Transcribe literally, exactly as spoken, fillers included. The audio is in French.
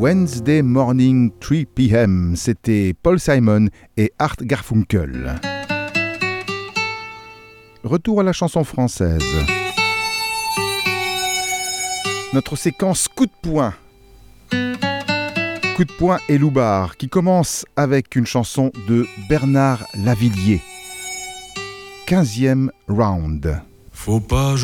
Wednesday Morning trois p m. C'était Paul Simon et Art Garfunkel. Retour à la chanson française. Notre séquence coup de poing. Coup de poing et Loubar qui commence avec une chanson de Bernard Lavilliers. quinzième round. Faut pas